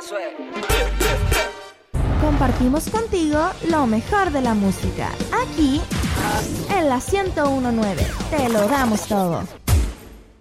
Eso es. Compartimos contigo lo mejor de la música. Aquí, en la 101.9. Te lo damos todo.